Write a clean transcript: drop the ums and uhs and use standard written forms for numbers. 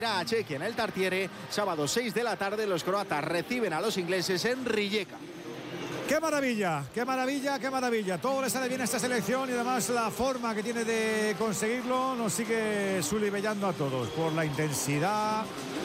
a Chequia en el Tartiere, sábado 6 de la tarde, los croatas reciben a los ingleses en Rijeka. ¡Qué maravilla! ¡Qué maravilla! ¡Qué maravilla! Todo le sale bien a esta selección y además la forma que tiene de conseguirlo nos sigue sulibellando a todos por la intensidad,